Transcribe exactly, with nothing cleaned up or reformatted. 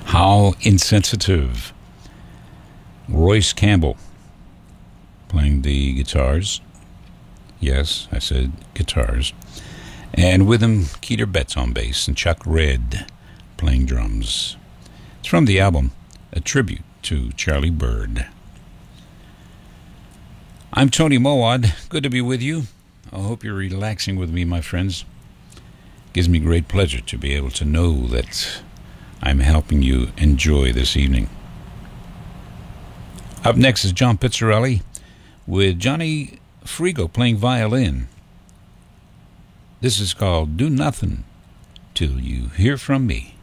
How Insensitive. Royce Campbell playing the guitars. Yes, I said guitars. And with him, Keter Betts on bass and Chuck Red playing drums. It's from the album A Tribute to Charlie Bird. I'm Tony Mowad. Good to be with you. I hope you're relaxing with me, my friends. Gives me great pleasure to be able to know that I'm helping you enjoy this evening. Up next is John Pizzarelli with Johnny Frigo playing violin. This is called Do Nothing Till You Hear From Me.